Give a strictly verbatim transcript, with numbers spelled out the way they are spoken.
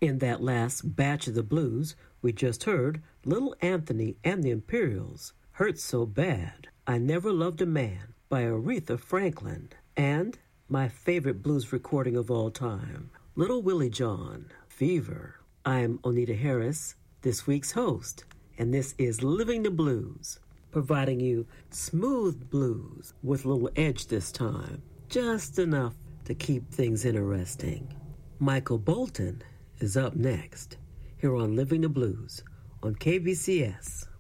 In that last batch of the blues, we just heard Little Anthony and the Imperials, Hurt So Bad, I Never Loved a Man by Aretha Franklin, and my favorite blues recording of all time, Little Willie John, Fever. I'm Onita Harris, this week's host, and this is Living the Blues, providing you smooth blues with a little edge this time, just enough to keep things interesting. Michael Bolton is up next, here on Living the Blues on K B C S.